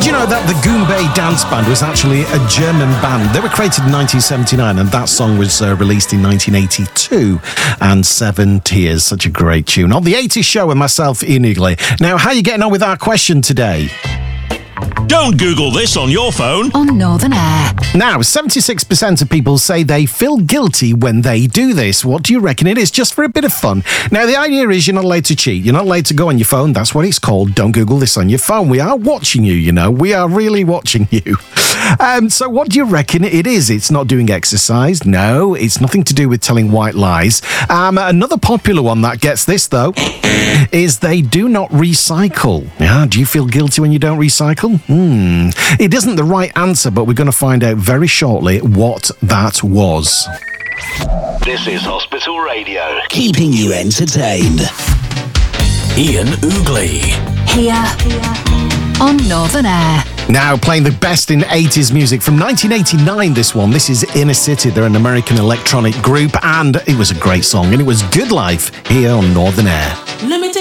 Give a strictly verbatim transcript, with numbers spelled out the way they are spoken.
you know that the Goombay Dance Band was actually a German band? They were created in nineteen seventy-nine, and that song was uh, released in nineteen eighty-two. And Seven Tears, such a great tune. On the eighties Show with myself, Ian Eagley. Now, how are you getting on with our question today? Don't Google this on your phone. On Northern Air. Now, seventy-six percent of people say they feel guilty when they do this. What do you reckon it is? Just for a bit of fun. Now, the idea is you're not allowed to cheat. You're not allowed to go on your phone. That's what it's called. Don't Google this on your phone. We are watching you, you know. We are really watching you. Um, so what do you reckon it is? It's not doing exercise. No, it's nothing to do with telling white lies. Um, another popular one that gets this, though, is they do not recycle. Yeah, do you feel guilty when you don't recycle? Hmm. It isn't the right answer, but we're going to find out very shortly what that was. This is Hospital Radio, keeping you entertained. Ian Oogley. Here on Northern Air. Now, playing the best in eighties music from nineteen eighty-nine, this one. This is Inner City. They're an American electronic group, and it was a great song, and it was Good Life here on Northern Air.